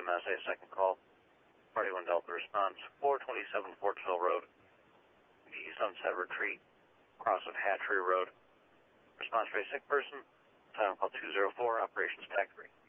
EMS, a second call. Party 1 Delta response, 427 Fortville Road, the Sunset Retreat, cross of Hatchery Road. Response for a sick person, time call 204, operations factory.